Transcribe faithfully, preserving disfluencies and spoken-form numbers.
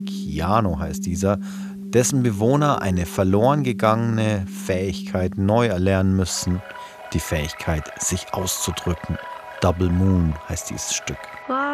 Keanu heißt dieser, dessen Bewohner eine verloren gegangene Fähigkeit neu erlernen müssen, die Fähigkeit, sich auszudrücken. Double Moon heißt dieses Stück.